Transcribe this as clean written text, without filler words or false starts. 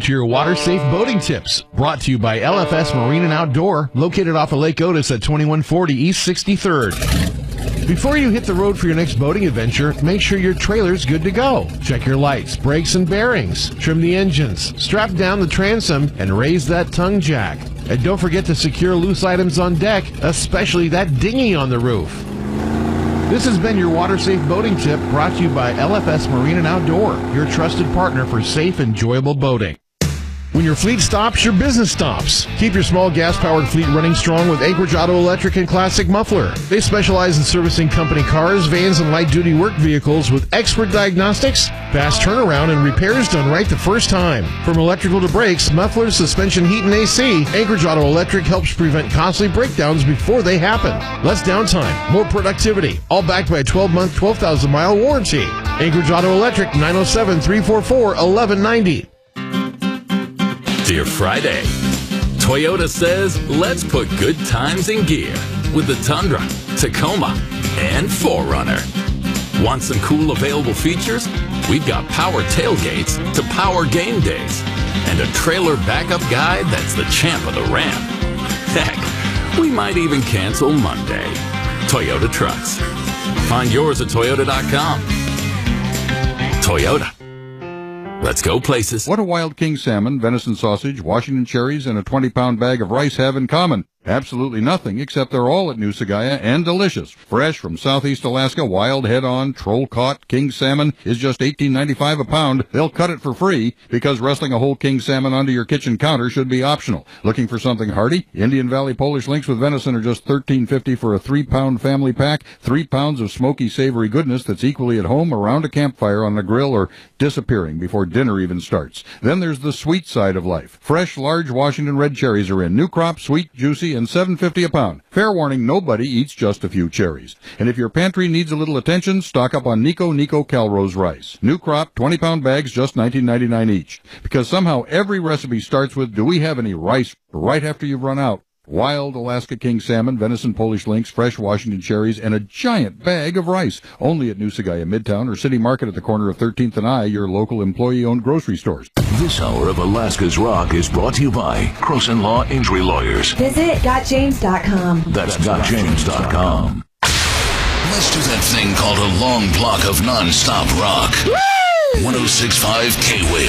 To your water-safe boating tips, brought to you by LFS Marine and Outdoor, located off of Lake Otis at 2140 East 63rd. Before you hit the road for your next boating adventure, make sure your trailer's good to go. Check your lights, brakes, and bearings. Trim the engines, strap down the transom, and raise that tongue jack. And don't forget to secure loose items on deck, especially that dinghy on the roof. This has been your water-safe boating tip, brought to you by LFS Marine and Outdoor, your trusted partner for safe, enjoyable boating. When your fleet stops, your business stops. Keep your small gas-powered fleet running strong with Anchorage Auto Electric and Classic Muffler. They specialize in servicing company cars, vans, and light-duty work vehicles with expert diagnostics, fast turnaround, and repairs done right the first time. From electrical to brakes, mufflers, suspension, heat, and AC, Anchorage Auto Electric helps prevent costly breakdowns before they happen. Less downtime, more productivity, all backed by a 12-month, 12,000-mile warranty. Anchorage Auto Electric, 907-344-1190. Dear Friday, Toyota says let's put good times in gear with the Tundra, Tacoma, and 4Runner. Want some cool available features? We've got power tailgates to power game days and a trailer backup guide that's the champ of the ramp. Heck, we might even cancel Monday. Toyota Trucks. Find yours at Toyota.com. Toyota. Let's go places. What do wild king salmon, venison sausage, Washington cherries, and a 20-pound bag of rice have in common? Absolutely nothing, except they're all at New Sagaya and delicious. Fresh from southeast Alaska, wild head-on, troll-caught king salmon is just $18.95 a pound. They'll cut it for free because wrestling a whole king salmon onto your kitchen counter should be optional. Looking for something hearty? Indian Valley Polish Links with venison are just $13.50 for a 3-pound family pack. 3 pounds of smoky, savory goodness that's equally at home around a campfire on the grill or disappearing before dinner even starts. Then there's the sweet side of life. Fresh, large Washington red cherries are in. New crop, sweet, juicy, and $7.50 a pound. Fair warning, nobody eats just a few cherries. And if your pantry needs a little attention, stock up on Nico Calrose rice. New crop, 20-pound bags, just $19.99 each. Because somehow every recipe starts with, do we have any rice right after you've run out? Wild Alaska king salmon, venison Polish links, fresh Washington cherries, and a giant bag of rice. Only at New Sagaya Midtown or City Market at the corner of 13th and I, your local employee-owned grocery stores. This hour of Alaska's Rock is brought to you by Croson Law Injury Lawyers. Visit GotJames.com. That's GotJames.com. Let's do that thing called a long block of non-stop rock. 106.5 K-Wave.